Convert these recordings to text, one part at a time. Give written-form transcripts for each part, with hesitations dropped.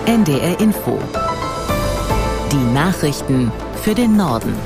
NDR Info. Die Nachrichten für den Norden.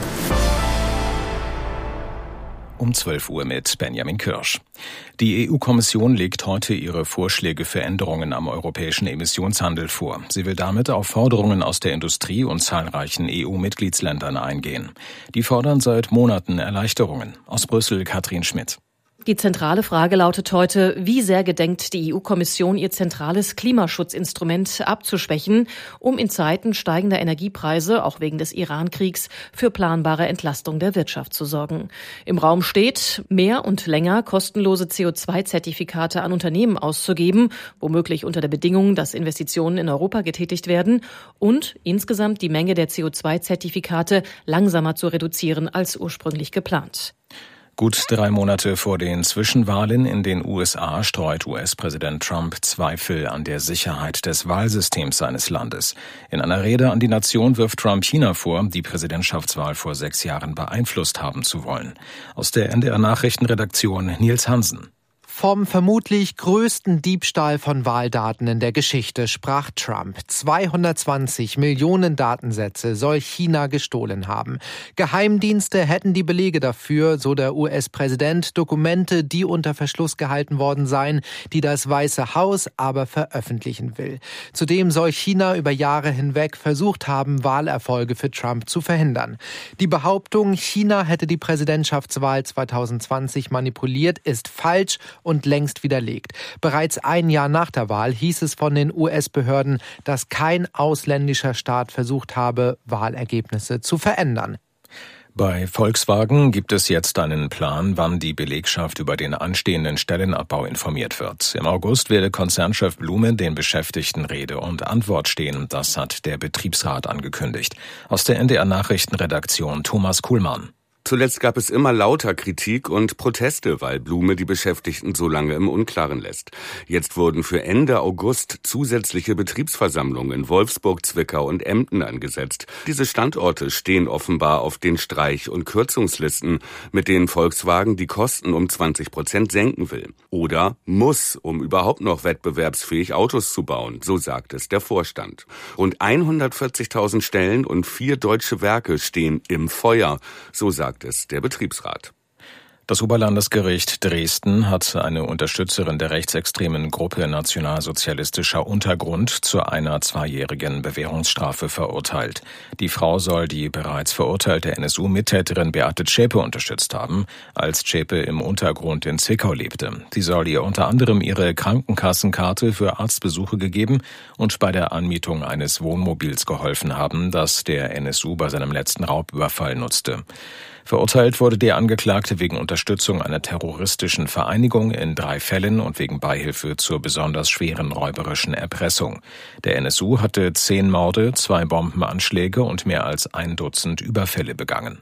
Um 12 Uhr mit Benjamin Kirsch. Die EU-Kommission legt heute ihre Vorschläge für Änderungen am europäischen Emissionshandel vor. Sie will damit auf Forderungen aus der Industrie und zahlreichen EU-Mitgliedsländern eingehen. Die fordern seit Monaten Erleichterungen. Aus Brüssel Katrin Schmidt. Die zentrale Frage lautet heute, wie sehr gedenkt die EU-Kommission, ihr zentrales Klimaschutzinstrument abzuschwächen, um in Zeiten steigender Energiepreise, auch wegen des Iran-Kriegs, für planbare Entlastung der Wirtschaft zu sorgen. Im Raum steht, mehr und länger kostenlose CO2-Zertifikate an Unternehmen auszugeben, womöglich unter der Bedingung, dass Investitionen in Europa getätigt werden, und insgesamt die Menge der CO2-Zertifikate langsamer zu reduzieren als ursprünglich geplant. Gut 3 Monate vor den Zwischenwahlen in den USA streut US-Präsident Trump Zweifel an der Sicherheit des Wahlsystems seines Landes. In einer Rede an die Nation wirft Trump China vor, die Präsidentschaftswahl vor 6 Jahren beeinflusst haben zu wollen. Aus der NDR-Nachrichtenredaktion Nils Hansen. Vom vermutlich größten Diebstahl von Wahldaten in der Geschichte sprach Trump. 220 Millionen Datensätze soll China gestohlen haben. Geheimdienste hätten die Belege dafür, so der US-Präsident, Dokumente, die unter Verschluss gehalten worden seien, die das Weiße Haus aber veröffentlichen will. Zudem soll China über Jahre hinweg versucht haben, Wahlerfolge für Trump zu verhindern. Die Behauptung, China hätte die Präsidentschaftswahl 2020 manipuliert, ist falsch und längst widerlegt. Bereits ein Jahr nach der Wahl hieß es von den US-Behörden, dass kein ausländischer Staat versucht habe, Wahlergebnisse zu verändern. Bei Volkswagen gibt es jetzt einen Plan, wann die Belegschaft über den anstehenden Stellenabbau informiert wird. Im August werde Konzernchef Blume den Beschäftigten Rede und Antwort stehen. Das hat der Betriebsrat angekündigt. Aus der NDR-Nachrichtenredaktion Thomas Kuhlmann. Zuletzt gab es immer lauter Kritik und Proteste, weil Blume die Beschäftigten so lange im Unklaren lässt. Jetzt wurden für Ende August zusätzliche Betriebsversammlungen in Wolfsburg, Zwickau und Emden angesetzt. Diese Standorte stehen offenbar auf den Streich- und Kürzungslisten, mit denen Volkswagen die Kosten um 20% senken will. Oder muss, um überhaupt noch wettbewerbsfähig Autos zu bauen, so sagt es der Vorstand. Rund 140.000 Stellen und 4 deutsche Werke stehen im Feuer, so sagt es der Betriebsrat. Das Oberlandesgericht Dresden hat eine Unterstützerin der rechtsextremen Gruppe Nationalsozialistischer Untergrund zu einer 2-jährigen Bewährungsstrafe verurteilt. Die Frau soll die bereits verurteilte NSU-Mittäterin Beate Zschäpe unterstützt haben, als Zschäpe im Untergrund in Zwickau lebte. Sie soll ihr unter anderem ihre Krankenkassenkarte für Arztbesuche gegeben und bei der Anmietung eines Wohnmobils geholfen haben, das der NSU bei seinem letzten Raubüberfall nutzte. Verurteilt wurde der Angeklagte wegen Unterstützung einer terroristischen Vereinigung in 3 Fällen und wegen Beihilfe zur besonders schweren räuberischen Erpressung. Der NSU hatte 10 Morde, 2 Bombenanschläge und mehr als 1 Dutzend Überfälle begangen.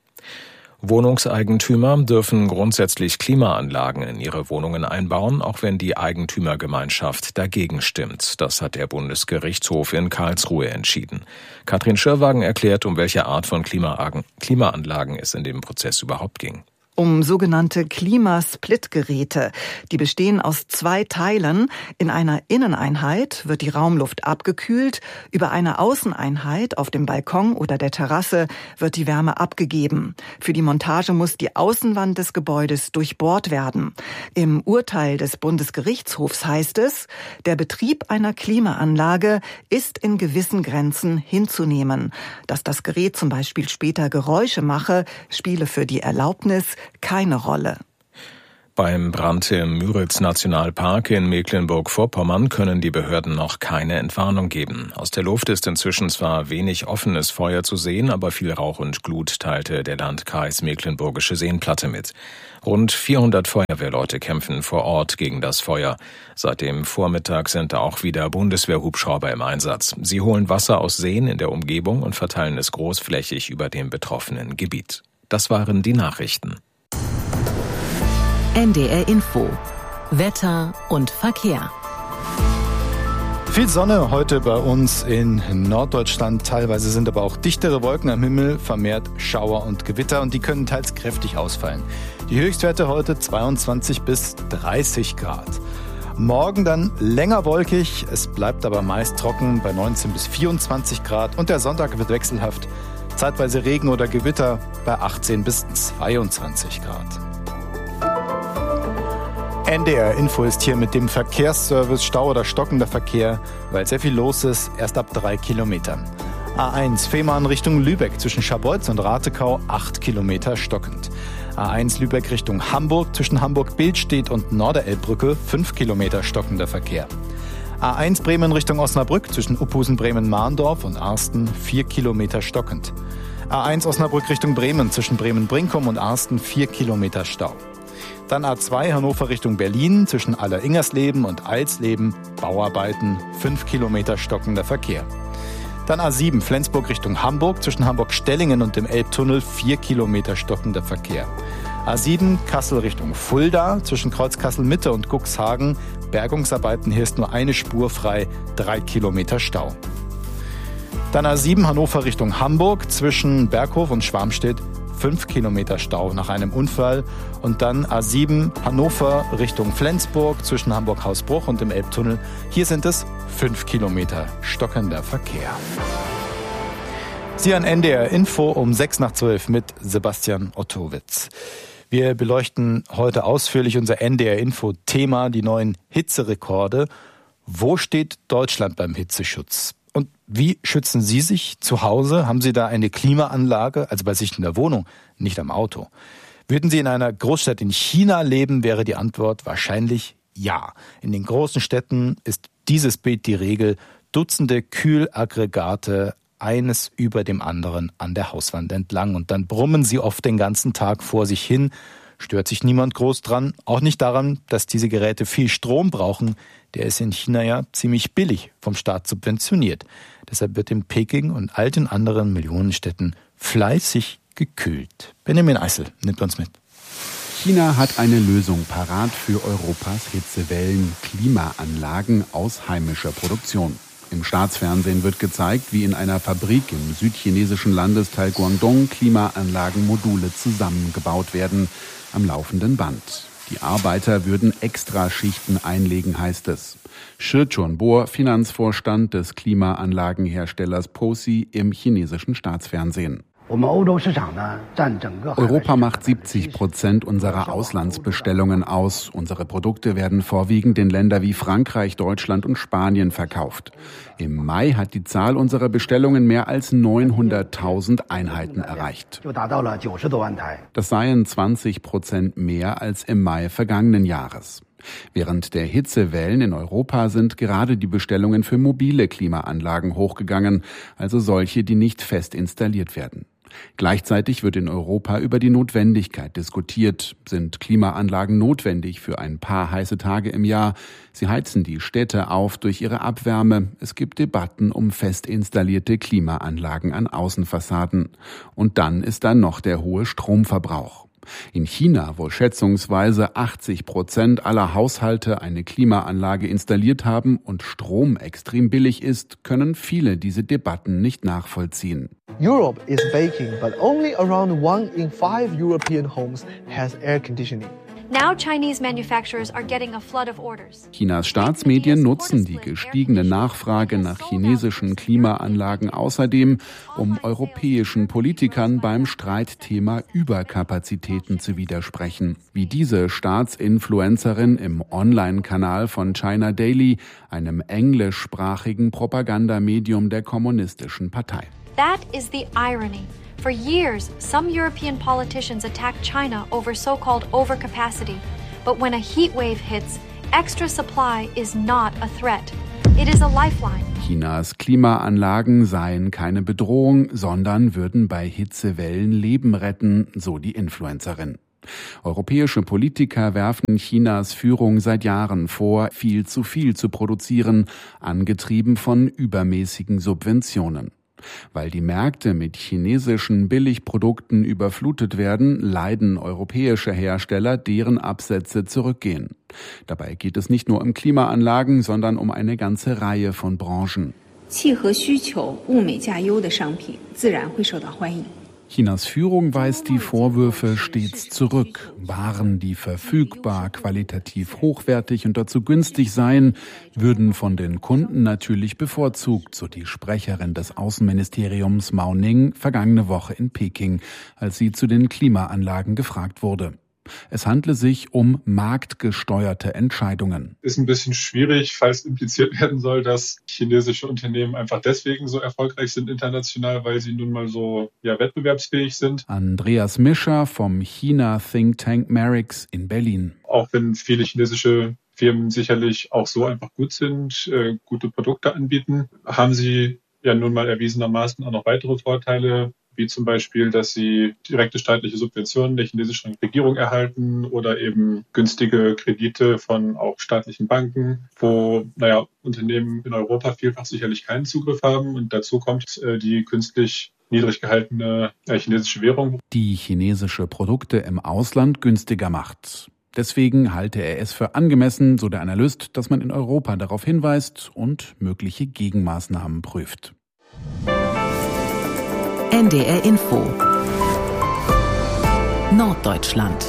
Wohnungseigentümer dürfen grundsätzlich Klimaanlagen in ihre Wohnungen einbauen, auch wenn die Eigentümergemeinschaft dagegen stimmt. Das hat der Bundesgerichtshof in Karlsruhe entschieden. Katrin Schirrwagen erklärt, um welche Art von Klimaanlagen es in dem Prozess überhaupt ging. Um sogenannte Klimasplitgeräte. Die bestehen aus 2 Teilen. In einer Inneneinheit wird die Raumluft abgekühlt. Über eine Außeneinheit auf dem Balkon oder der Terrasse wird die Wärme abgegeben. Für die Montage muss die Außenwand des Gebäudes durchbohrt werden. Im Urteil des Bundesgerichtshofs heißt es, der Betrieb einer Klimaanlage ist in gewissen Grenzen hinzunehmen. Dass das Gerät zum Beispiel später Geräusche mache, spiele für die Erlaubnis keine Rolle. Beim Brand im Müritz-Nationalpark in Mecklenburg-Vorpommern können die Behörden noch keine Entwarnung geben. Aus der Luft ist inzwischen zwar wenig offenes Feuer zu sehen, aber viel Rauch und Glut teilte der Landkreis Mecklenburgische Seenplatte mit. Rund 400 Feuerwehrleute kämpfen vor Ort gegen das Feuer. Seit dem Vormittag sind auch wieder Bundeswehrhubschrauber im Einsatz. Sie holen Wasser aus Seen in der Umgebung und verteilen es großflächig über dem betroffenen Gebiet. Das waren die Nachrichten. NDR Info. Wetter und Verkehr. Viel Sonne heute bei uns in Norddeutschland. Teilweise sind aber auch dichtere Wolken am Himmel, vermehrt Schauer und Gewitter und die können teils kräftig ausfallen. Die Höchstwerte heute 22 bis 30 Grad. Morgen dann länger wolkig, es bleibt aber meist trocken bei 19 bis 24 Grad und der Sonntag wird wechselhaft. Zeitweise Regen oder Gewitter bei 18 bis 22 Grad. NDR Info ist hier mit dem Verkehrsservice Stau oder stockender Verkehr, weil sehr viel los ist, erst ab 3 Kilometern. A1 Fehmarn Richtung Lübeck zwischen Scharbeutz und Ratekau 8 Kilometer stockend. A1 Lübeck Richtung Hamburg zwischen Hamburg-Billstedt und Norderelbbrücke 5 Kilometer stockender Verkehr. A1 Bremen Richtung Osnabrück zwischen Uphusen-Bremen-Mahndorf und Arsten 4 Kilometer stockend. A1 Osnabrück Richtung Bremen zwischen Bremen-Brinkum und Arsten 4 Kilometer Stau. Dann A2 Hannover Richtung Berlin zwischen Aller-Ingersleben und Alsleben Bauarbeiten 5 Kilometer stockender Verkehr. Dann A7 Flensburg Richtung Hamburg zwischen Hamburg-Stellingen und dem Elbtunnel 4 Kilometer stockender Verkehr. A7 Kassel Richtung Fulda zwischen Kreuz Kassel-Mitte und Cuxhagen Bergungsarbeiten, hier ist nur eine Spur frei, 3 Kilometer Stau. Dann A7 Hannover Richtung Hamburg zwischen Berghof und Schwarmstedt 5 Kilometer Stau nach einem Unfall. Und dann A7 Hannover Richtung Flensburg zwischen Hamburg-Hausbruch und dem Elbtunnel. Hier sind es 5 Kilometer stockender Verkehr. Sie an NDR Info um 11:06 mit Sebastian Ottowitz. Wir beleuchten heute ausführlich unser NDR Info Thema, die neuen Hitzerekorde. Wo steht Deutschland beim Hitzeschutz? Und wie schützen Sie sich zu Hause? Haben Sie da eine Klimaanlage, also bei sich in der Wohnung, nicht am Auto? Würden Sie in einer Großstadt in China leben, wäre die Antwort wahrscheinlich ja. In den großen Städten ist dieses Bild die Regel. Dutzende Kühlaggregate, eines über dem anderen an der Hauswand entlang. Und dann brummen sie oft den ganzen Tag vor sich hin. Stört sich niemand groß dran. Auch nicht daran, dass diese Geräte viel Strom brauchen. Der ist in China ja ziemlich billig vom Staat subventioniert. Deshalb wird in Peking und all den anderen Millionenstädten fleißig gekühlt. Benjamin Eisel nimmt uns mit. China hat eine Lösung parat für Europas Hitzewellen: Klimaanlagen aus heimischer Produktion. Im Staatsfernsehen wird gezeigt, wie in einer Fabrik im südchinesischen Landesteil Guangdong Klimaanlagenmodule zusammengebaut werden, am laufenden Band. Die Arbeiter würden Extraschichten einlegen, heißt es. Shi Chunbo, Finanzvorstand des Klimaanlagenherstellers POSI im chinesischen Staatsfernsehen. Europa macht 70% unserer Auslandsbestellungen aus. Unsere Produkte werden vorwiegend in Länder wie Frankreich, Deutschland und Spanien verkauft. Im Mai hat die Zahl unserer Bestellungen mehr als 900.000 Einheiten erreicht. Das seien 20% mehr als im Mai vergangenen Jahres. Während der Hitzewellen in Europa sind gerade die Bestellungen für mobile Klimaanlagen hochgegangen, also solche, die nicht fest installiert werden. Gleichzeitig wird in Europa über die Notwendigkeit diskutiert. Sind Klimaanlagen notwendig für ein paar heiße Tage im Jahr? Sie heizen die Städte auf durch ihre Abwärme. Es gibt Debatten um fest installierte Klimaanlagen an Außenfassaden. Und dann ist da noch der hohe Stromverbrauch. In China, wo schätzungsweise 80% aller Haushalte eine Klimaanlage installiert haben und Strom extrem billig ist, können viele diese Debatten nicht nachvollziehen. Europe is baking, but only around 1 in 5 European homes has air conditioning. Now Chinese manufacturers are getting a flood of orders. Chinas Staatsmedien nutzen die gestiegene Nachfrage nach chinesischen Klimaanlagen außerdem, um europäischen Politikern beim Streitthema Überkapazitäten zu widersprechen. Wie diese Staatsinfluencerin im Online-Kanal von China Daily, einem englischsprachigen Propagandamedium der Kommunistischen Partei. That is the irony. For years, some European politicians attacked China over so-called overcapacity. But when a heat wave hits, extra supply is not a threat. It is a lifeline. Chinas Klimaanlagen seien keine Bedrohung, sondern würden bei Hitzewellen Leben retten, so die Influencerin. Europäische Politiker werfen Chinas Führung seit Jahren vor, viel zu produzieren, angetrieben von übermäßigen Subventionen. Weil die Märkte mit chinesischen Billigprodukten überflutet werden, leiden europäische Hersteller, deren Absätze zurückgehen. Dabei geht es nicht nur um Klimaanlagen, sondern um eine ganze Reihe von Branchen. Chinas Führung weist die Vorwürfe stets zurück. Waren, die verfügbar, qualitativ hochwertig und dazu günstig seien, würden von den Kunden natürlich bevorzugt, so die Sprecherin des Außenministeriums Mao Ning vergangene Woche in Peking, als sie zu den Klimaanlagen gefragt wurde. Es handle sich um marktgesteuerte Entscheidungen. Ist ein bisschen schwierig, falls impliziert werden soll, dass chinesische Unternehmen einfach deswegen so erfolgreich sind international, weil sie nun mal so wettbewerbsfähig sind. Andreas Mischer vom China-Think Tank Merix in Berlin. Auch wenn viele chinesische Firmen sicherlich auch so einfach gut sind, gute Produkte anbieten, haben sie ja nun mal erwiesenermaßen auch noch weitere Vorteile, wie zum Beispiel, dass sie direkte staatliche Subventionen der chinesischen Regierung erhalten oder eben günstige Kredite von auch staatlichen Banken, wo Unternehmen in Europa vielfach sicherlich keinen Zugriff haben. Und dazu kommt die künstlich niedrig gehaltene chinesische Währung, die chinesische Produkte im Ausland günstiger macht. Deswegen halte er es für angemessen, so der Analyst, dass man in Europa darauf hinweist und mögliche Gegenmaßnahmen prüft. NDR Info Norddeutschland.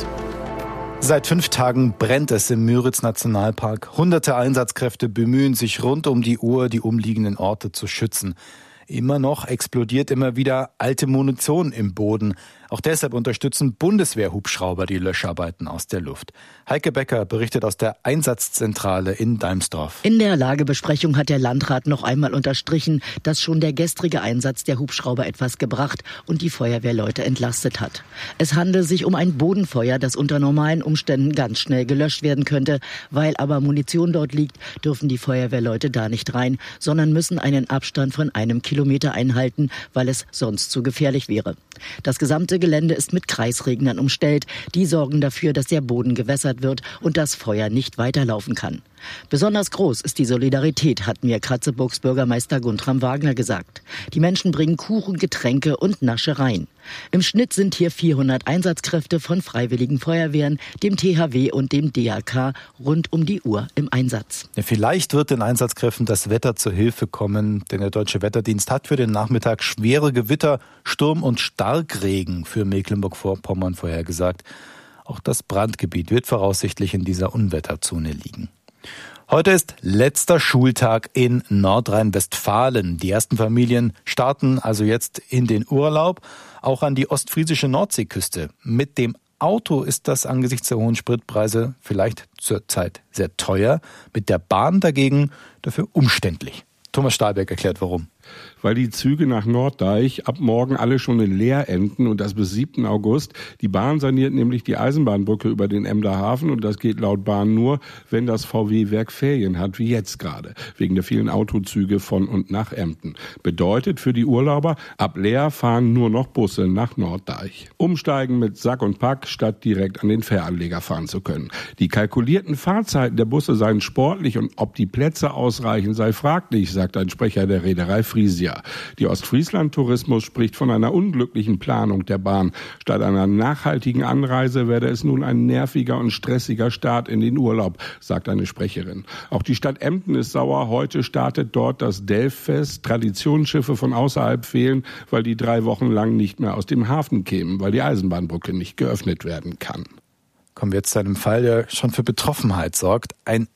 Seit 5 Tagen brennt es im Müritz-Nationalpark. Hunderte Einsatzkräfte bemühen sich rund um die Uhr, die umliegenden Orte zu schützen. Immer noch explodiert immer wieder alte Munition im Boden. Auch deshalb unterstützen Bundeswehr-Hubschrauber die Löscharbeiten aus der Luft. Heike Becker berichtet aus der Einsatzzentrale in Deimsdorf. In der Lagebesprechung hat der Landrat noch einmal unterstrichen, dass schon der gestrige Einsatz der Hubschrauber etwas gebracht und die Feuerwehrleute entlastet hat. Es handelt sich um ein Bodenfeuer, das unter normalen Umständen ganz schnell gelöscht werden könnte. Weil aber Munition dort liegt, dürfen die Feuerwehrleute da nicht rein, sondern müssen einen Abstand von 1 Kilometer einhalten, weil es sonst zu gefährlich wäre. Das gesamte Gelände ist mit Kreisregnern umstellt. Die sorgen dafür, dass der Boden gewässert wird und das Feuer nicht weiterlaufen kann. Besonders groß ist die Solidarität, hat mir Kratzeburgs Bürgermeister Guntram Wagner gesagt. Die Menschen bringen Kuchen, Getränke und Naschereien. Im Schnitt sind hier 400 Einsatzkräfte von Freiwilligen Feuerwehren, dem THW und dem DAK rund um die Uhr im Einsatz. Ja, vielleicht wird den Einsatzkräften das Wetter zur Hilfe kommen, denn der Deutsche Wetterdienst hat für den Nachmittag schwere Gewitter, Sturm und Starkregen für Mecklenburg-Vorpommern vorhergesagt. Auch das Brandgebiet wird voraussichtlich in dieser Unwetterzone liegen. Heute ist letzter Schultag in Nordrhein-Westfalen. Die ersten Familien starten also jetzt in den Urlaub, auch an die ostfriesische Nordseeküste. Mit dem Auto ist das angesichts der hohen Spritpreise vielleicht zurzeit sehr teuer, mit der Bahn dagegen dafür umständlich. Thomas Stahlberg erklärt, warum. Weil die Züge nach Norddeich ab morgen alle schon in Leer enden und das bis 7. August. Die Bahn saniert nämlich die Eisenbahnbrücke über den Emder Hafen und das geht laut Bahn nur, wenn das VW-Werk Ferien hat, wie jetzt gerade, wegen der vielen Autozüge von und nach Emden. Bedeutet für die Urlauber, ab Leer fahren nur noch Busse nach Norddeich. Umsteigen mit Sack und Pack, statt direkt an den Fähranleger fahren zu können. Die kalkulierten Fahrzeiten der Busse seien sportlich und ob die Plätze ausreichen, sei fraglich, sagt ein Sprecher der Reederei Frisia. Die Ostfriesland-Tourismus spricht von einer unglücklichen Planung der Bahn. Statt einer nachhaltigen Anreise werde es nun ein nerviger und stressiger Start in den Urlaub, sagt eine Sprecherin. Auch die Stadt Emden ist sauer. Heute startet dort das Delffest. Traditionsschiffe von außerhalb fehlen, weil die 3 Wochen lang nicht mehr aus dem Hafen kämen, weil die Eisenbahnbrücke nicht geöffnet werden kann. Kommen wir jetzt zu einem Fall, der schon für Betroffenheit sorgt. Ein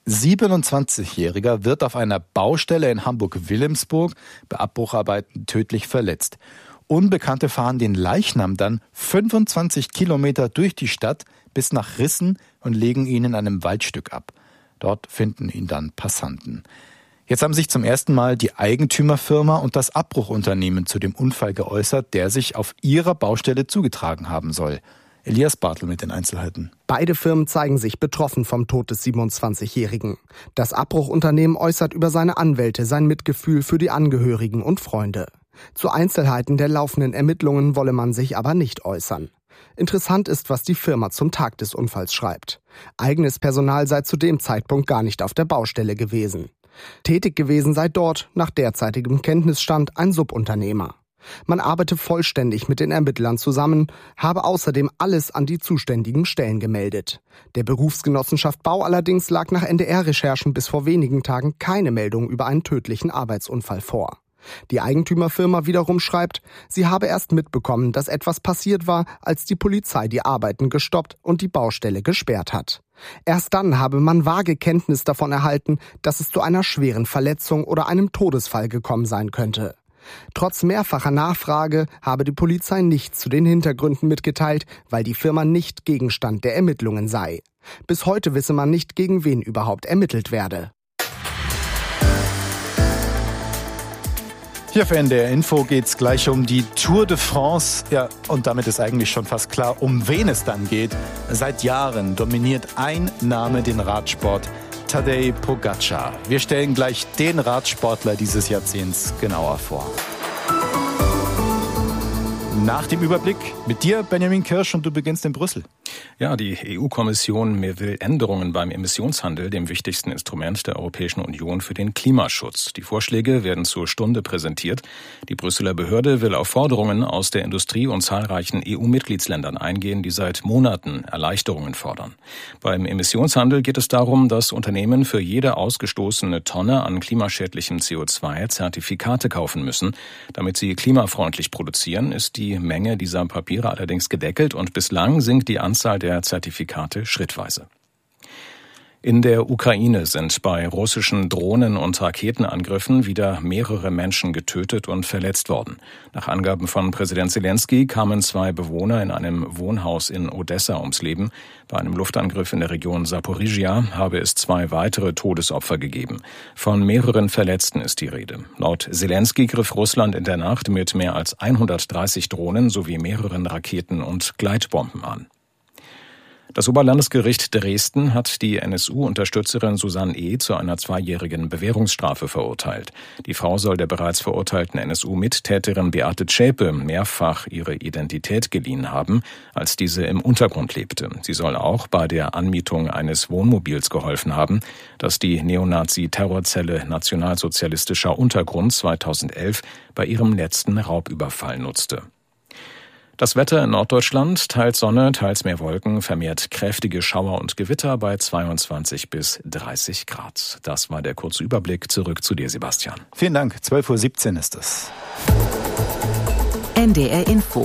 27-Jähriger wird auf einer Baustelle in Hamburg-Wilhelmsburg bei Abbrucharbeiten tödlich verletzt. Unbekannte fahren den Leichnam dann 25 Kilometer durch die Stadt bis nach Rissen und legen ihn in einem Waldstück ab. Dort finden ihn dann Passanten. Jetzt haben sich zum ersten Mal die Eigentümerfirma und das Abbruchunternehmen zu dem Unfall geäußert, der sich auf ihrer Baustelle zugetragen haben soll. Elias Bartel mit den Einzelheiten. Beide Firmen zeigen sich betroffen vom Tod des 27-Jährigen. Das Abbruchunternehmen äußert über seine Anwälte sein Mitgefühl für die Angehörigen und Freunde. Zu Einzelheiten der laufenden Ermittlungen wolle man sich aber nicht äußern. Interessant ist, was die Firma zum Tag des Unfalls schreibt. Eigenes Personal sei zu dem Zeitpunkt gar nicht auf der Baustelle gewesen. Tätig gewesen sei dort, nach derzeitigem Kenntnisstand, ein Subunternehmer. Man arbeite vollständig mit den Ermittlern zusammen, habe außerdem alles an die zuständigen Stellen gemeldet. Der Berufsgenossenschaft Bau allerdings lag nach NDR-Recherchen bis vor wenigen Tagen keine Meldung über einen tödlichen Arbeitsunfall vor. Die Eigentümerfirma wiederum schreibt, sie habe erst mitbekommen, dass etwas passiert war, als die Polizei die Arbeiten gestoppt und die Baustelle gesperrt hat. Erst dann habe man vage Kenntnis davon erhalten, dass es zu einer schweren Verletzung oder einem Todesfall gekommen sein könnte. Trotz mehrfacher Nachfrage habe die Polizei nichts zu den Hintergründen mitgeteilt, weil die Firma nicht Gegenstand der Ermittlungen sei. Bis heute wisse man nicht, gegen wen überhaupt ermittelt werde. Hier auf NDR Info geht's gleich um die Tour de France. Ja, und damit ist eigentlich schon fast klar, um wen es dann geht. Seit Jahren dominiert ein Name den Radsport: Tadej Pogačar. Wir stellen gleich den Radsportler dieses Jahrzehnts genauer vor. Nach dem Überblick mit dir, Benjamin Kirsch, und du beginnst in Brüssel. Ja, die EU-Kommission will Änderungen beim Emissionshandel, dem wichtigsten Instrument der Europäischen Union für den Klimaschutz. Die Vorschläge werden zur Stunde präsentiert. Die Brüsseler Behörde will auf Forderungen aus der Industrie und zahlreichen EU-Mitgliedsländern eingehen, die seit Monaten Erleichterungen fordern. Beim Emissionshandel geht es darum, dass Unternehmen für jede ausgestoßene Tonne an klimaschädlichem CO2 Zertifikate kaufen müssen. Damit sie klimafreundlich produzieren, ist die Menge dieser Papiere allerdings gedeckelt und bislang sinkt die Anzahl der Zertifikate schrittweise. In der Ukraine sind bei russischen Drohnen- und Raketenangriffen wieder mehrere Menschen getötet und verletzt worden. Nach Angaben von Präsident Zelensky kamen 2 Bewohner in einem Wohnhaus in Odessa ums Leben. Bei einem Luftangriff in der Region Saporizhia habe es 2 weitere Todesopfer gegeben. Von mehreren Verletzten ist die Rede. Laut Zelensky griff Russland in der Nacht mit mehr als 130 Drohnen sowie mehreren Raketen und Gleitbomben an. Das Oberlandesgericht Dresden hat die NSU-Unterstützerin Susanne E. zu einer 2-jährigen Bewährungsstrafe verurteilt. Die Frau soll der bereits verurteilten NSU-Mittäterin Beate Zschäpe mehrfach ihre Identität geliehen haben, als diese im Untergrund lebte. Sie soll auch bei der Anmietung eines Wohnmobils geholfen haben, das die Neonazi-Terrorzelle Nationalsozialistischer Untergrund 2011 bei ihrem letzten Raubüberfall nutzte. Das Wetter in Norddeutschland: teils Sonne, teils mehr Wolken, vermehrt kräftige Schauer und Gewitter bei 22 bis 30 Grad. Das war der kurze Überblick. Zurück zu dir, Sebastian. Vielen Dank. 12:17 Uhr ist es. NDR Info.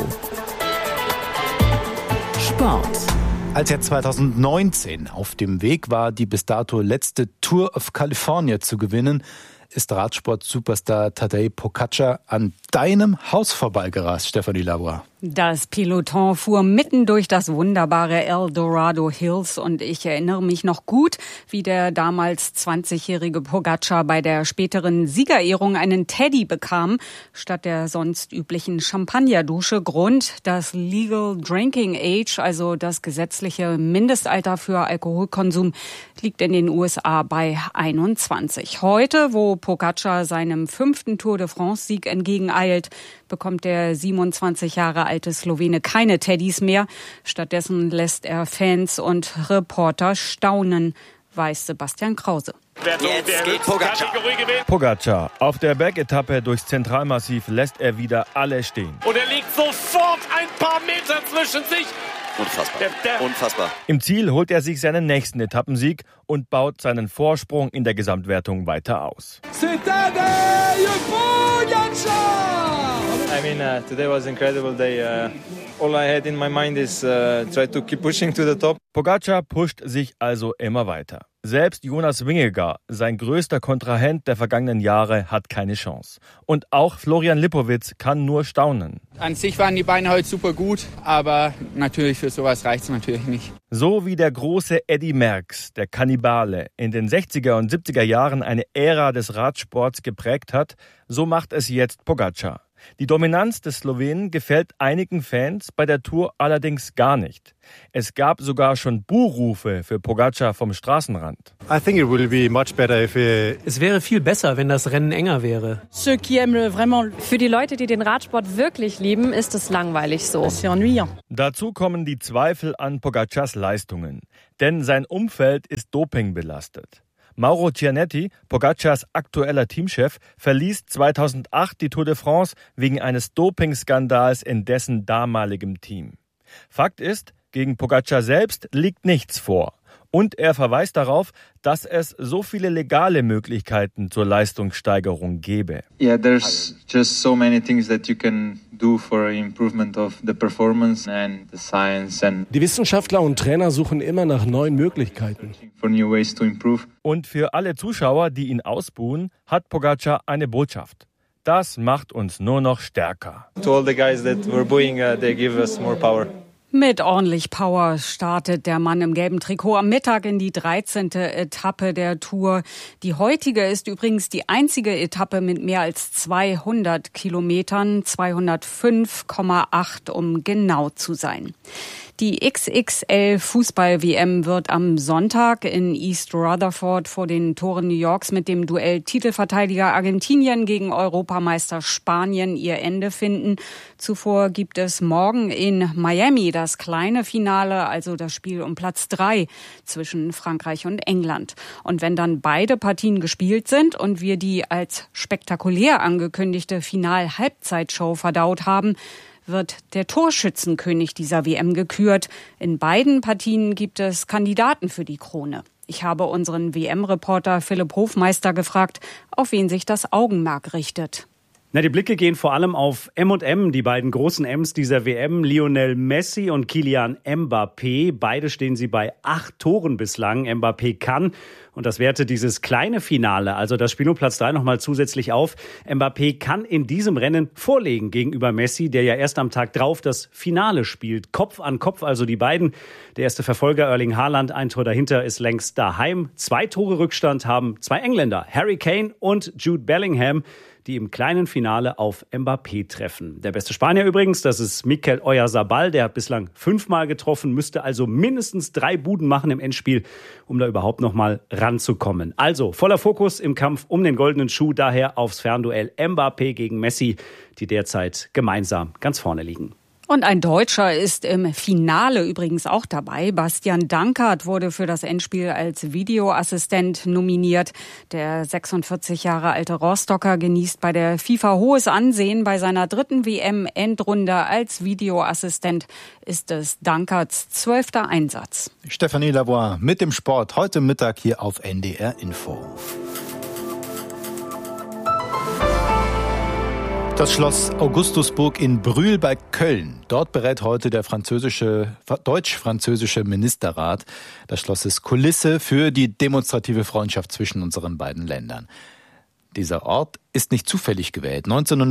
Sport. Als er 2019 auf dem Weg war, die bis dato letzte Tour of California zu gewinnen, ist Radsport-Superstar Tadej Pogačar an deinem Haus vorbeigerast, Stefanie Lavoie. Das Peloton fuhr mitten durch das wunderbare El Dorado Hills und ich erinnere mich noch gut, wie der damals 20-jährige Pogačar bei der späteren Siegerehrung einen Teddy bekam, statt der sonst üblichen Champagnerdusche. Grund: das Legal Drinking Age, also das gesetzliche Mindestalter für Alkoholkonsum, liegt in den USA bei 21. Heute, wo Pogačar seinem 5. Tour de France-Sieg entgegeneilt, bekommt der 27 Jahre alte Slowene keine Teddys mehr. Stattdessen lässt er Fans und Reporter staunen, weiß Sebastian Krause. Jetzt geht Pogačar. Pogačar auf der Bergetappe durchs Zentralmassiv lässt er wieder alle stehen. Und er liegt sofort ein paar Meter zwischen sich. Unfassbar. Im Ziel holt er sich seinen nächsten Etappensieg und baut seinen Vorsprung in der Gesamtwertung weiter aus. I mean, today was an incredible day. All I had in my mind is try to keep pushing to the top. Pogačar pusht sich also immer weiter. Selbst Jonas Vingegaard, sein größter Kontrahent der vergangenen Jahre, hat keine Chance. Und auch Florian Lipowitz kann nur staunen. An sich waren die Beine heute super gut, aber natürlich für sowas reicht es natürlich nicht. So wie der große Eddy Merckx, der Kannibale, in den 60er und 70er Jahren eine Ära des Radsports geprägt hat, so macht es jetzt Pogačar. Die Dominanz des Slowenen gefällt einigen Fans bei der Tour allerdings gar nicht. Es gab sogar schon Buhrufe für Pogačar vom Straßenrand. Es wäre viel besser, wenn das Rennen enger wäre. Für die Leute, die den Radsport wirklich lieben, ist es langweilig so. Dazu kommen die Zweifel an Pogačars Leistungen, denn sein Umfeld ist dopingbelastet. Mauro Cianetti, Pogačars aktueller Teamchef, verließ 2008 die Tour de France wegen eines Dopingskandals in dessen damaligem Team. Fakt ist, gegen Pogačar selbst liegt nichts vor. Und er verweist darauf, dass es so viele legale Möglichkeiten zur Leistungssteigerung gäbe. Yeah, there's just so many things that you can do for improvement of the performance and the science and Die Wissenschaftler und Trainer suchen immer nach neuen Möglichkeiten. for new ways to improve. Und für alle Zuschauer, die ihn ausbuhen, hat Pogačar eine Botschaft. Das macht uns nur noch stärker. To all the guys that were booing, they give us more power. Mit ordentlich Power startet der Mann im gelben Trikot am Mittag in die 13. Etappe der Tour. Die heutige ist übrigens die einzige Etappe mit mehr als 200 Kilometern, 205,8 um genau zu sein. Die XXL Fußball-WM wird am Sonntag in East Rutherford vor den Toren New Yorks mit dem Duell Titelverteidiger Argentinien gegen Europameister Spanien ihr Ende finden. Zuvor gibt es morgen in Miami das kleine Finale, also das Spiel um Platz 3 zwischen Frankreich und England. Und wenn dann beide Partien gespielt sind und wir die als spektakulär angekündigte Final-Halbzeitshow verdaut haben, wird der Torschützenkönig dieser WM gekürt. In beiden Partien gibt es Kandidaten für die Krone. Ich habe unseren WM-Reporter Philipp Hofmeister gefragt, auf wen sich das Augenmerk richtet. Die Blicke gehen vor allem auf M&M, die beiden großen M's dieser WM, Lionel Messi und Kylian Mbappé. Beide stehen sie bei 8 Toren bislang. Mbappé kann, und das wertet dieses kleine Finale, also das Spiel um Platz 3 nochmal zusätzlich auf, Mbappé kann in diesem Rennen vorlegen gegenüber Messi, der ja erst am Tag drauf das Finale spielt. Kopf an Kopf, also die beiden. Der erste Verfolger Erling Haaland, ein Tor dahinter, ist längst daheim. 2 Tore Rückstand haben 2 Engländer, Harry Kane und Jude Bellingham, die im kleinen Finale auf Mbappé treffen. Der beste Spanier übrigens, das ist Mikel Oyarzabal, der hat bislang 5-mal getroffen, müsste also mindestens 3 Buden machen im Endspiel, um da überhaupt noch mal ranzukommen. Also voller Fokus im Kampf um den goldenen Schuh, daher aufs Fernduell Mbappé gegen Messi, die derzeit gemeinsam ganz vorne liegen. Und ein Deutscher ist im Finale übrigens auch dabei. Bastian Dankert wurde für das Endspiel als Videoassistent nominiert. Der 46 Jahre alte Rostocker genießt bei der FIFA hohes Ansehen. Bei seiner 3. WM-Endrunde als Videoassistent ist es Dankerts 12. Einsatz. Stefanie Lavoie mit dem Sport heute Mittag hier auf NDR Info. Das Schloss Augustusburg in Brühl bei Köln. Dort berät heute der deutsch-französische Ministerrat. Das Schloss ist Kulisse für die demonstrative Freundschaft zwischen unseren beiden Ländern. Dieser Ort ist nicht zufällig gewählt.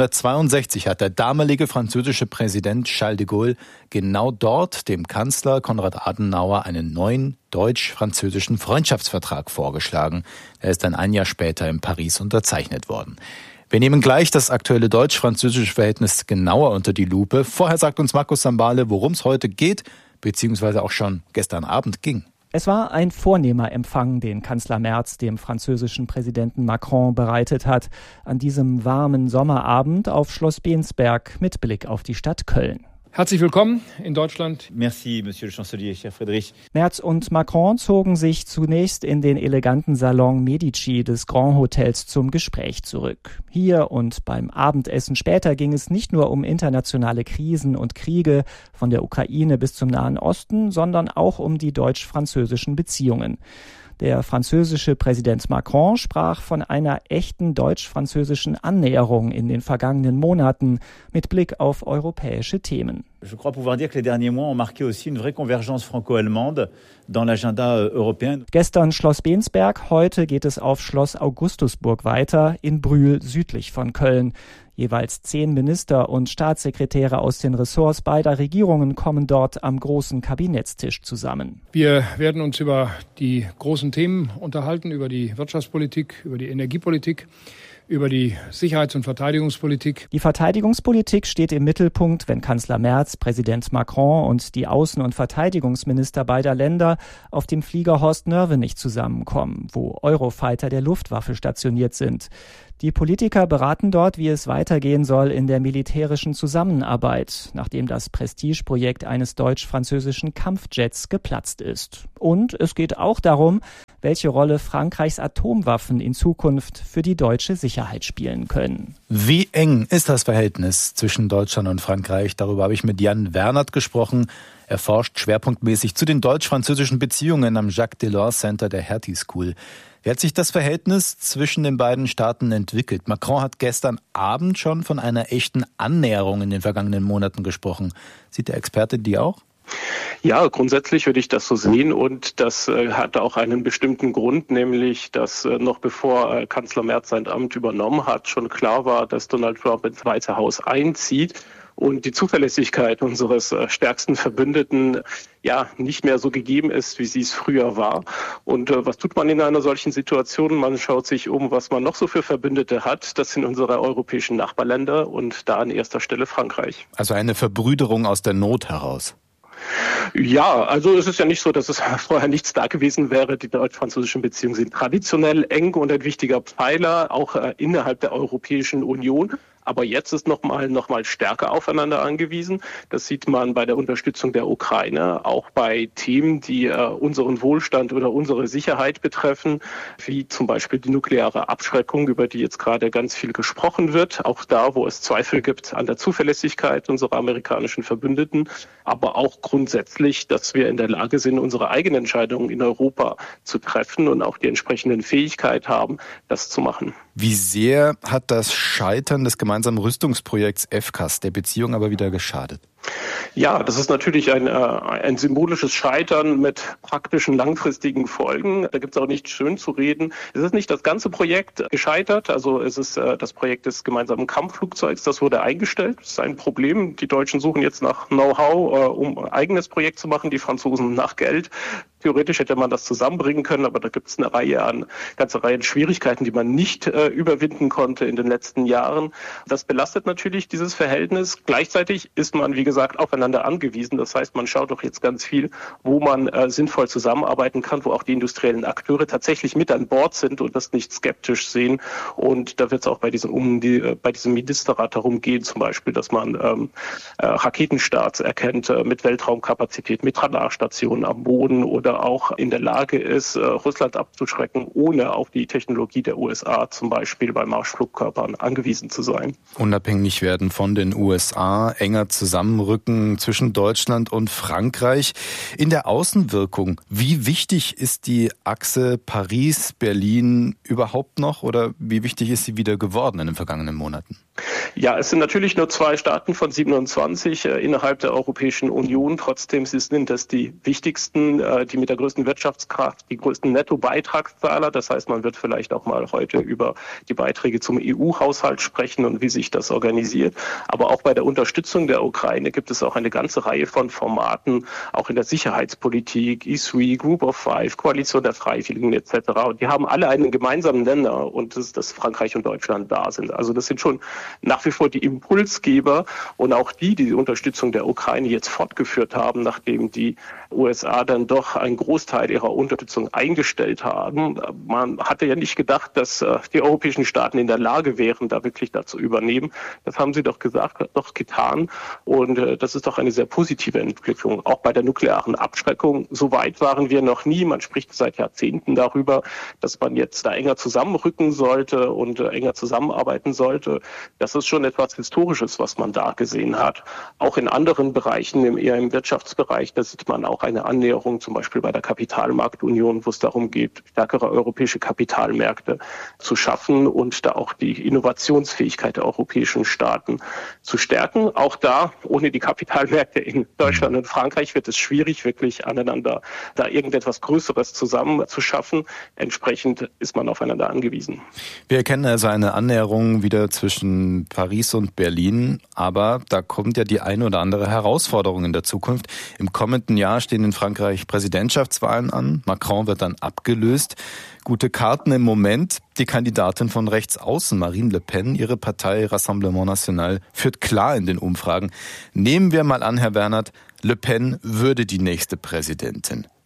1962 hat der damalige französische Präsident Charles de Gaulle genau dort dem Kanzler Konrad Adenauer einen neuen deutsch-französischen Freundschaftsvertrag vorgeschlagen. Er ist dann ein Jahr später in Paris unterzeichnet worden. Wir nehmen gleich das aktuelle deutsch-französische Verhältnis genauer unter die Lupe. Vorher sagt uns Markus Sambale, worum es heute geht, beziehungsweise auch schon gestern Abend ging. Es war ein vornehmer Empfang, den Kanzler Merz dem französischen Präsidenten Macron bereitet hat, an diesem warmen Sommerabend auf Schloss Bensberg mit Blick auf die Stadt Köln. Herzlich willkommen in Deutschland. Merci, Monsieur le Chancelier, cher Friedrich. Merz und Macron zogen sich zunächst in den eleganten Salon Medici des Grand Hotels zum Gespräch zurück. Hier und beim Abendessen später ging es nicht nur um internationale Krisen und Kriege, von der Ukraine bis zum Nahen Osten, sondern auch um die deutsch-französischen Beziehungen. Der französische Präsident Macron sprach von einer echten deutsch-französischen Annäherung in den vergangenen Monaten mit Blick auf europäische Themen. Je crois pouvoir dire que les derniers mois ont marqué aussi une vraie convergence franco-allemande dans l'agenda européen. Gestern Schloss Bensberg, heute geht es auf Schloss Augustusburg weiter, in Brühl südlich von Köln. Jeweils 10 Minister und Staatssekretäre aus den Ressorts beider Regierungen kommen dort am großen Kabinettstisch zusammen. Wir werden uns über die großen Themen unterhalten, über die Wirtschaftspolitik, über die Energiepolitik, über die Sicherheits- und Verteidigungspolitik. Die Verteidigungspolitik steht im Mittelpunkt, wenn Kanzler Merz, Präsident Macron und die Außen- und Verteidigungsminister beider Länder auf dem Flieger Horst Nörvenich zusammenkommen, wo Eurofighter der Luftwaffe stationiert sind. Die Politiker beraten dort, wie es weitergehen soll in der militärischen Zusammenarbeit, nachdem das Prestigeprojekt eines deutsch-französischen Kampfjets geplatzt ist. Und es geht auch darum, welche Rolle Frankreichs Atomwaffen in Zukunft für die deutsche Sicherheit spielen können. Wie eng ist das Verhältnis zwischen Deutschland und Frankreich? Darüber habe ich mit Jan Wernert gesprochen. Er forscht schwerpunktmäßig zu den deutsch-französischen Beziehungen am Jacques Delors Center der Hertie School. Wie hat sich das Verhältnis zwischen den beiden Staaten entwickelt? Macron hat gestern Abend schon von einer echten Annäherung in den vergangenen Monaten gesprochen. Sieht der Experte die auch? Ja, grundsätzlich würde ich das so sehen und das hat auch einen bestimmten Grund, nämlich dass noch bevor Kanzler Merz sein Amt übernommen hat, schon klar war, dass Donald Trump ins Weiße Haus einzieht. Und die Zuverlässigkeit unseres stärksten Verbündeten ja nicht mehr so gegeben ist, wie sie es früher war. Und was tut man in einer solchen Situation? Man schaut sich um, was man noch so für Verbündete hat. Das sind unsere europäischen Nachbarländer und da an erster Stelle Frankreich. Also eine Verbrüderung aus der Not heraus. Ja, also es ist ja nicht so, dass es vorher nichts da gewesen wäre. Die deutsch-französischen Beziehungen sind traditionell eng und ein wichtiger Pfeiler, auch innerhalb der Europäischen Union. Aber jetzt ist noch mal stärker aufeinander angewiesen. Das sieht man bei der Unterstützung der Ukraine, auch bei Themen, die unseren Wohlstand oder unsere Sicherheit betreffen, wie zum Beispiel die nukleare Abschreckung, über die jetzt gerade ganz viel gesprochen wird. Auch da, wo es Zweifel gibt an der Zuverlässigkeit unserer amerikanischen Verbündeten, aber auch grundsätzlich, dass wir in der Lage sind, unsere eigenen Entscheidungen in Europa zu treffen und auch die entsprechenden Fähigkeit haben, das zu machen. Wie sehr hat das Scheitern des gemeinsamen Rüstungsprojekts FCAS der Beziehung aber wieder geschadet? Ja, das ist natürlich ein symbolisches Scheitern mit praktischen langfristigen Folgen. Da gibt es auch nichts schön zu reden. Es ist nicht das ganze Projekt gescheitert. Also es ist das Projekt des gemeinsamen Kampfflugzeugs, das wurde eingestellt. Das ist ein Problem. Die Deutschen suchen jetzt nach Know-how, um ein eigenes Projekt zu machen. Die Franzosen nach Geld. Theoretisch hätte man das zusammenbringen können, aber da gibt es eine ganze Reihe an Schwierigkeiten, die man nicht überwinden konnte in den letzten Jahren. Das belastet natürlich dieses Verhältnis. Gleichzeitig ist man, wie gesagt, aufeinander angewiesen. Das heißt, man schaut doch jetzt ganz viel, wo man sinnvoll zusammenarbeiten kann, wo auch die industriellen Akteure tatsächlich mit an Bord sind und das nicht skeptisch sehen. Und da wird es auch bei diesem Ministerrat darum gehen, zum Beispiel, dass man Raketenstarts erkennt mit Weltraumkapazität, mit Radarstationen am Boden oder auch in der Lage ist, Russland abzuschrecken, ohne auf die Technologie der USA zum Beispiel bei Marschflugkörpern angewiesen zu sein. Unabhängig werden von den USA, enger zusammenrücken zwischen Deutschland und Frankreich. In der Außenwirkung, wie wichtig ist die Achse Paris-Berlin überhaupt noch oder wie wichtig ist sie wieder geworden in den vergangenen Monaten? Ja, es sind natürlich nur 2 Staaten von 27 innerhalb der Europäischen Union. Trotzdem sind das die wichtigsten, die mit der größten Wirtschaftskraft, die größten Nettobeitragszahler. Das heißt, man wird vielleicht auch mal heute über die Beiträge zum EU-Haushalt sprechen und wie sich das organisiert. Aber auch bei der Unterstützung der Ukraine gibt es auch eine ganze Reihe von Formaten, auch in der Sicherheitspolitik, E3, Group of Five, Koalition der Freiwilligen etc. Und die haben alle einen gemeinsamen Nenner und das ist, dass Frankreich und Deutschland da sind. Also das sind schon nach wie vor die Impulsgeber und auch die Unterstützung der Ukraine jetzt fortgeführt haben, nachdem die USA dann doch einen Großteil ihrer Unterstützung eingestellt haben. Man hatte ja nicht gedacht, dass die europäischen Staaten in der Lage wären, da wirklich dazu übernehmen. Das haben sie doch getan. Und das ist doch eine sehr positive Entwicklung. Auch bei der nuklearen Abschreckung. So weit waren wir noch nie. Man spricht seit Jahrzehnten darüber, dass man jetzt da enger zusammenrücken sollte und enger zusammenarbeiten sollte. Das ist schon etwas Historisches, was man da gesehen hat. Auch in anderen Bereichen, eher im Wirtschaftsbereich, da sieht man auch eine Annäherung, zum Beispiel bei der Kapitalmarktunion, wo es darum geht, stärkere europäische Kapitalmärkte zu schaffen und da auch die Innovationsfähigkeit der europäischen Staaten zu stärken. Auch da, ohne die Kapitalmärkte in Deutschland und Frankreich, wird es schwierig, wirklich aneinander da irgendetwas Größeres zusammen zu schaffen. Entsprechend ist man aufeinander angewiesen. Wir erkennen also eine Annäherung wieder zwischen Paris und Berlin, aber da kommt ja die eine oder andere Herausforderung in der Zukunft. Im kommenden Jahr stehen in Frankreich Präsidentschaftswahlen an. Macron wird dann abgelöst. Gute Karten im Moment. Die Kandidatin von rechts außen, Marine Le Pen, ihre Partei Rassemblement National, führt klar in den Umfragen. Nehmen wir mal an, Herr Wernert, Le Pen würde die nächste Präsidentin.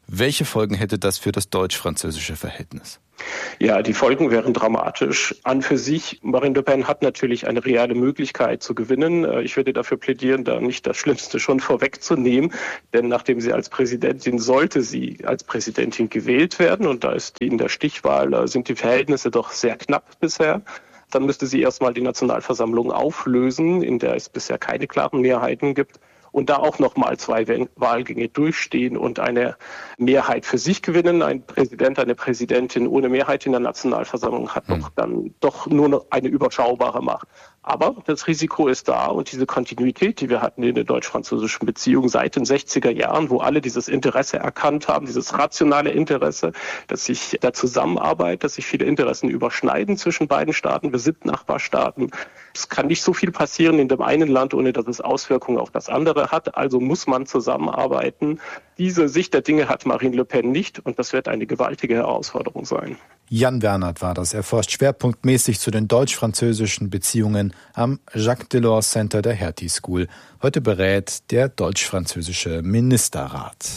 Welche Folgen hätte das für das deutsch-französische Verhältnis? Ja, die Folgen wären dramatisch. An für sich, Marine Le Pen hat natürlich eine reale Möglichkeit zu gewinnen. Ich würde dafür plädieren, da nicht das Schlimmste schon vorwegzunehmen. Denn nachdem sie als Präsidentin, sollte sie als Präsidentin gewählt werden, und da ist in der Stichwahl, sind die Verhältnisse doch sehr knapp bisher, dann müsste sie erstmal die Nationalversammlung auflösen, in der es bisher keine klaren Mehrheiten gibt. Und da auch nochmal 2 Wahlgänge durchstehen und eine Mehrheit für sich gewinnen. Ein Präsident, eine Präsidentin ohne Mehrheit in der Nationalversammlung hat doch nur noch eine überschaubare Macht. Aber das Risiko ist da, und diese Kontinuität, die wir hatten in der deutsch-französischen Beziehung seit den 60er Jahren, wo alle dieses Interesse erkannt haben, dieses rationale Interesse, dass sich der Zusammenarbeit, dass sich viele Interessen überschneiden zwischen beiden Staaten. Wir sind Nachbarstaaten. Es kann nicht so viel passieren in dem einen Land, ohne dass es Auswirkungen auf das andere hat. Also muss man zusammenarbeiten. Diese Sicht der Dinge hat Marine Le Pen nicht, und das wird eine gewaltige Herausforderung sein. Jan Wernert war das. Er forscht schwerpunktmäßig zu den deutsch-französischen Beziehungen am Jacques Delors Center der Hertie School. Heute berät der deutsch-französische Ministerrat.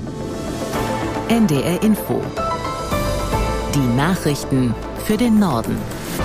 NDR Info. Die Nachrichten für den Norden.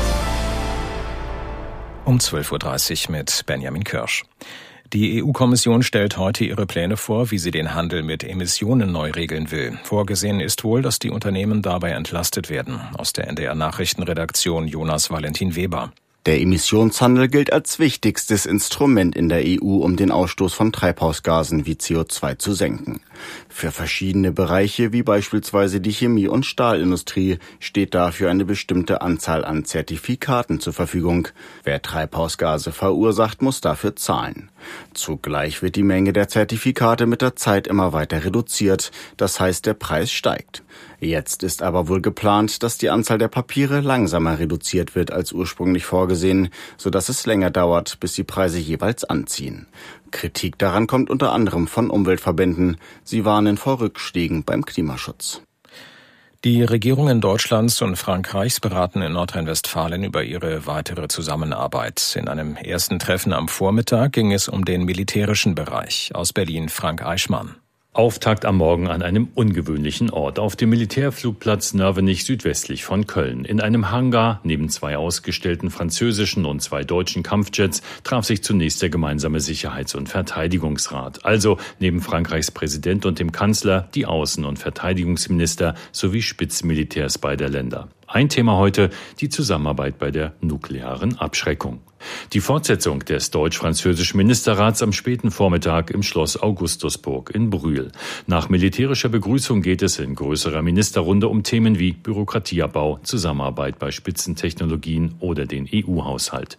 Um 12.30 Uhr mit Benjamin Kirsch. Die EU-Kommission stellt heute ihre Pläne vor, wie sie den Handel mit Emissionen neu regeln will. Vorgesehen ist wohl, dass die Unternehmen dabei entlastet werden. Aus der NDR-Nachrichtenredaktion Jonas Valentin Weber. Der Emissionshandel gilt als wichtigstes Instrument in der EU, um den Ausstoß von Treibhausgasen wie CO2 zu senken. Für verschiedene Bereiche, wie beispielsweise die Chemie- und Stahlindustrie, steht dafür eine bestimmte Anzahl an Zertifikaten zur Verfügung. Wer Treibhausgase verursacht, muss dafür zahlen. Zugleich wird die Menge der Zertifikate mit der Zeit immer weiter reduziert, das heißt, der Preis steigt. Jetzt ist aber wohl geplant, dass die Anzahl der Papiere langsamer reduziert wird als ursprünglich vorgesehen, sodass es länger dauert, bis die Preise jeweils anziehen. Kritik daran kommt unter anderem von Umweltverbänden. Sie warnen vor Rückschlägen beim Klimaschutz. Die Regierungen Deutschlands und Frankreichs beraten in Nordrhein-Westfalen über ihre weitere Zusammenarbeit. In einem ersten Treffen am Vormittag ging es um den militärischen Bereich. Aus Berlin Frank Eichmann. Auftakt am Morgen an einem ungewöhnlichen Ort, auf dem Militärflugplatz Nörvenich südwestlich von Köln. In einem Hangar neben 2 ausgestellten französischen und 2 deutschen Kampfjets traf sich zunächst der gemeinsame Sicherheits- und Verteidigungsrat. Also neben Frankreichs Präsident und dem Kanzler die Außen- und Verteidigungsminister sowie Spitzenmilitärs beider Länder. Ein Thema heute, die Zusammenarbeit bei der nuklearen Abschreckung. Die Fortsetzung des deutsch-französischen Ministerrats am späten Vormittag im Schloss Augustusburg in Brühl. Nach militärischer Begrüßung geht es in größerer Ministerrunde um Themen wie Bürokratieabbau, Zusammenarbeit bei Spitzentechnologien oder den EU-Haushalt.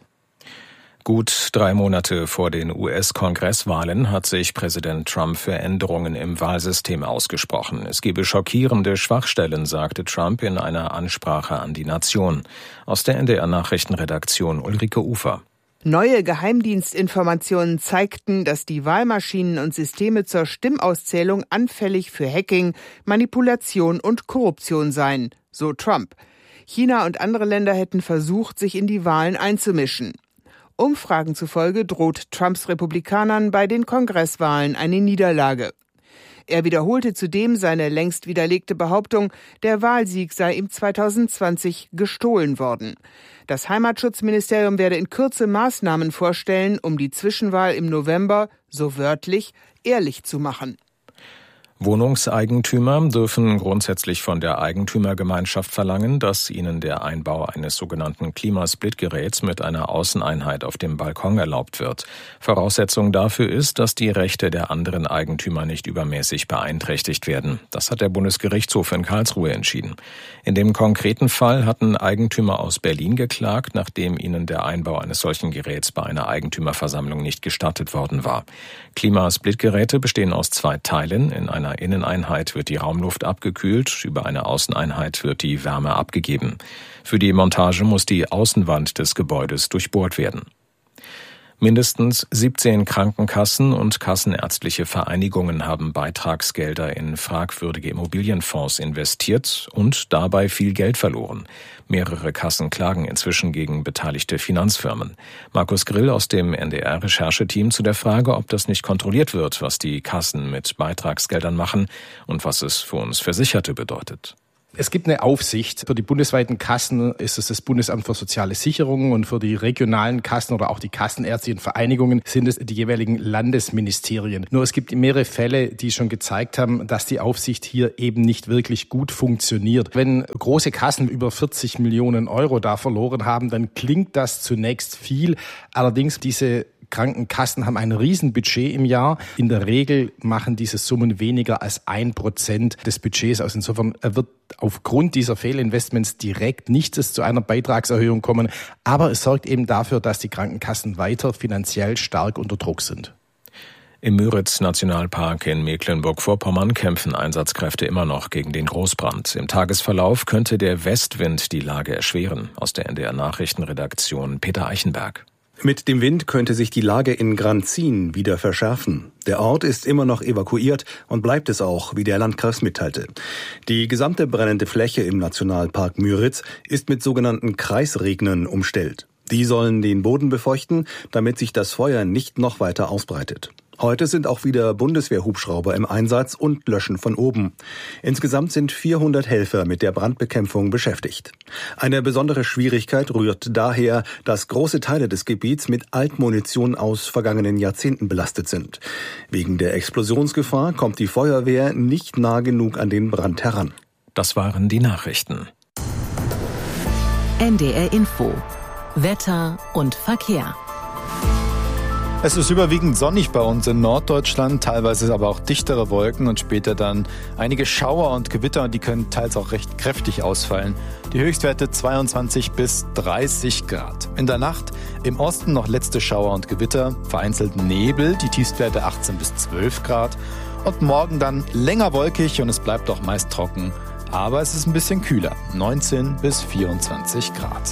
Gut 3 Monate vor den US-Kongresswahlen hat sich Präsident Trump für Änderungen im Wahlsystem ausgesprochen. Es gebe schockierende Schwachstellen, sagte Trump in einer Ansprache an die Nation. Aus der NDR-Nachrichtenredaktion Ulrike Ufer. Neue Geheimdienstinformationen zeigten, dass die Wahlmaschinen und Systeme zur Stimmauszählung anfällig für Hacking, Manipulation und Korruption seien, so Trump. China und andere Länder hätten versucht, sich in die Wahlen einzumischen. Umfragen zufolge droht Trumps Republikanern bei den Kongresswahlen eine Niederlage. Er wiederholte zudem seine längst widerlegte Behauptung, der Wahlsieg sei ihm 2020 gestohlen worden. Das Heimatschutzministerium werde in Kürze Maßnahmen vorstellen, um die Zwischenwahl im November, so wörtlich, ehrlich zu machen. Wohnungseigentümer dürfen grundsätzlich von der Eigentümergemeinschaft verlangen, dass ihnen der Einbau eines sogenannten Klimasplitgeräts mit einer Außeneinheit auf dem Balkon erlaubt wird. Voraussetzung dafür ist, dass die Rechte der anderen Eigentümer nicht übermäßig beeinträchtigt werden. Das hat der Bundesgerichtshof in Karlsruhe entschieden. In dem konkreten Fall hatten Eigentümer aus Berlin geklagt, nachdem ihnen der Einbau eines solchen Geräts bei einer Eigentümerversammlung nicht gestattet worden war. Klimasplitgeräte bestehen aus 2 Teilen. In einer Inneneinheit wird die Raumluft abgekühlt, über eine Außeneinheit wird die Wärme abgegeben. Für die Montage muss die Außenwand des Gebäudes durchbohrt werden. Mindestens 17 Krankenkassen und kassenärztliche Vereinigungen haben Beitragsgelder in fragwürdige Immobilienfonds investiert und dabei viel Geld verloren. Mehrere Kassen klagen inzwischen gegen beteiligte Finanzfirmen. Markus Grill aus dem NDR-Rechercheteam zu der Frage, ob das nicht kontrolliert wird, was die Kassen mit Beitragsgeldern machen und was es für uns Versicherte bedeutet. Es gibt eine Aufsicht. Für die bundesweiten Kassen ist es das Bundesamt für soziale Sicherung und für die regionalen Kassen oder auch die kassenärztlichen Vereinigungen sind es die jeweiligen Landesministerien. Nur es gibt mehrere Fälle, die schon gezeigt haben, dass die Aufsicht hier eben nicht wirklich gut funktioniert. Wenn große Kassen über 40 Millionen Euro da verloren haben, dann klingt das zunächst viel. Allerdings diese Krankenkassen haben ein Riesenbudget im Jahr. In der Regel machen diese Summen weniger als 1% des Budgets aus. Insofern wird aufgrund dieser Fehlinvestments direkt nichts zu einer Beitragserhöhung kommen. Aber es sorgt eben dafür, dass die Krankenkassen weiter finanziell stark unter Druck sind. Im Müritz-Nationalpark in Mecklenburg-Vorpommern kämpfen Einsatzkräfte immer noch gegen den Großbrand. Im Tagesverlauf könnte der Westwind die Lage erschweren. Aus der NDR-Nachrichtenredaktion Peter Eichenberg. Mit dem Wind könnte sich die Lage in Granzin wieder verschärfen. Der Ort ist immer noch evakuiert und bleibt es auch, wie der Landkreis mitteilte. Die gesamte brennende Fläche im Nationalpark Müritz ist mit sogenannten Kreisregnern umstellt. Die sollen den Boden befeuchten, damit sich das Feuer nicht noch weiter ausbreitet. Heute sind auch wieder Bundeswehrhubschrauber im Einsatz und löschen von oben. Insgesamt sind 400 Helfer mit der Brandbekämpfung beschäftigt. Eine besondere Schwierigkeit rührt daher, dass große Teile des Gebiets mit Altmunition aus vergangenen Jahrzehnten belastet sind. Wegen der Explosionsgefahr kommt die Feuerwehr nicht nah genug an den Brand heran. Das waren die Nachrichten. NDR Info. Wetter und Verkehr. Es ist überwiegend sonnig bei uns in Norddeutschland, teilweise aber auch dichtere Wolken und später dann einige Schauer und Gewitter und die können teils auch recht kräftig ausfallen. Die Höchstwerte 22 bis 30 Grad. In der Nacht im Osten noch letzte Schauer und Gewitter, vereinzelt Nebel, die Tiefstwerte 18 bis 12 Grad. Und morgen dann länger wolkig und es bleibt auch meist trocken. Aber es ist ein bisschen kühler, 19 bis 24 Grad.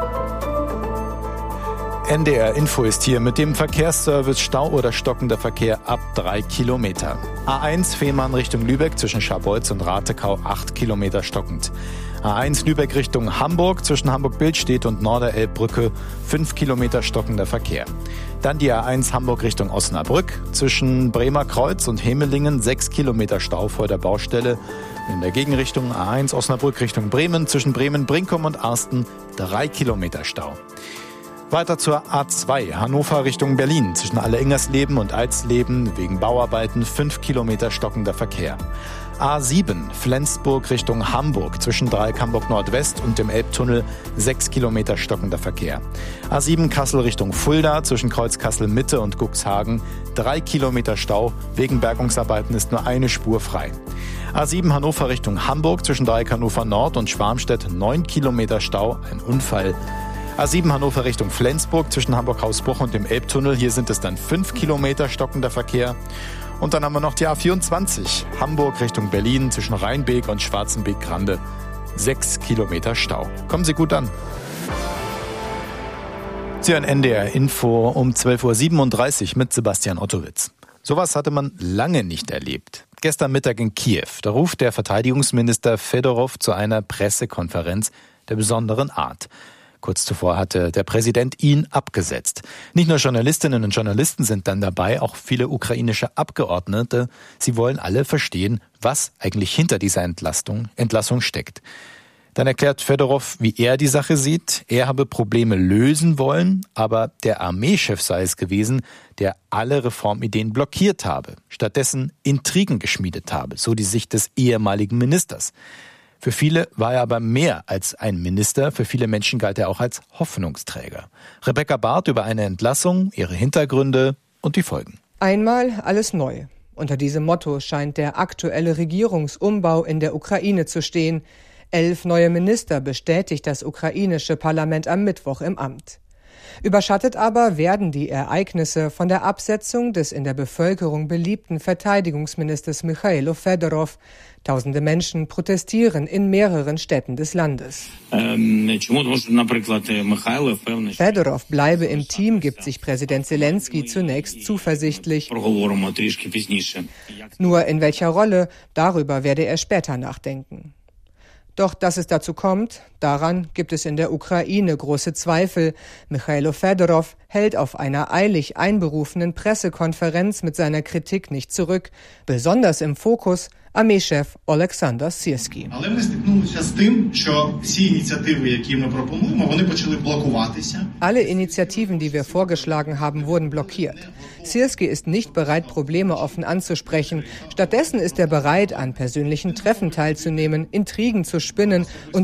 NDR Info ist hier mit dem Verkehrsservice Stau oder stockender Verkehr ab 3 Kilometer. A1 Fehmarn Richtung Lübeck zwischen Scharbeutz und Ratekau 8 Kilometer stockend. A1 Lübeck Richtung Hamburg zwischen Hamburg-Billstedt und Norderelbbrücke 5 Kilometer stockender Verkehr. Dann die A1 Hamburg Richtung Osnabrück zwischen Bremer Kreuz und Hemelingen 6 Kilometer Stau vor der Baustelle. In der Gegenrichtung A1 Osnabrück Richtung Bremen zwischen Bremen-Brinkum und Arsten 3 Kilometer Stau. Weiter zur A2 Hannover Richtung Berlin zwischen Alle-Ingersleben und Eisleben wegen Bauarbeiten 5 Kilometer stockender Verkehr. A7 Flensburg Richtung Hamburg zwischen Dreieck Hamburg Nordwest und dem Elbtunnel 6 Kilometer stockender Verkehr. A7 Kassel Richtung Fulda zwischen Kreuz Kassel Mitte und Cuxhagen 3 Kilometer Stau. Wegen Bergungsarbeiten ist nur eine Spur frei. A7 Hannover Richtung Hamburg zwischen Dreieck Hannover Nord und Schwarmstedt 9 Kilometer Stau. Ein Unfall. A7 Hannover Richtung Flensburg zwischen Hamburg-Hausbruch und dem Elbtunnel. Hier sind es dann 5 Kilometer stockender Verkehr. Und dann haben wir noch die A24 Hamburg Richtung Berlin zwischen Rheinbeek und Schwarzenbeek-Grande. 6 Kilometer Stau. Kommen Sie gut an. Sie hören NDR Info um 12.37 Uhr mit Sebastian Ottowitz. Sowas hatte man lange nicht erlebt. Gestern Mittag in Kiew. Da ruft der Verteidigungsminister Fedorow zu einer Pressekonferenz der besonderen Art. Kurz zuvor hatte der Präsident ihn abgesetzt. Nicht nur Journalistinnen und Journalisten sind dann dabei, auch viele ukrainische Abgeordnete. Sie wollen alle verstehen, was eigentlich hinter dieser Entlassung steckt. Dann erklärt Fedorow, wie er die Sache sieht. Er habe Probleme lösen wollen, aber der Armeechef sei es gewesen, der alle Reformideen blockiert habe, stattdessen Intrigen geschmiedet habe, so die Sicht des ehemaligen Ministers. Für viele war er aber mehr als ein Minister. Für viele Menschen galt er auch als Hoffnungsträger. Rebecca Barth über eine Entlassung, ihre Hintergründe und die Folgen. Einmal alles neu. Unter diesem Motto scheint der aktuelle Regierungsumbau in der Ukraine zu stehen. 11 neue Minister bestätigt das ukrainische Parlament am Mittwoch im Amt. Überschattet aber werden die Ereignisse von der Absetzung des in der Bevölkerung beliebten Verteidigungsministers Michailo Fedorov. Tausende Menschen protestieren in mehreren Städten des Landes. Fedorov bleibe im Team, gibt sich Präsident Zelensky zunächst zuversichtlich. Nur in welcher Rolle, darüber werde er später nachdenken. Doch dass es dazu kommt, daran gibt es in der Ukraine große Zweifel. Michailo Fedorov hält auf einer eilig einberufenen Pressekonferenz mit seiner Kritik nicht zurück. Besonders im Fokus Armeechef Oleksandr Syrski. Alle Initiativen, die wir vorgeschlagen haben, wurden blockiert. Syrski ist nicht bereit, Probleme offen anzusprechen. Stattdessen ist er bereit, an persönlichen Treffen teilzunehmen, Intrigen zu spinnen und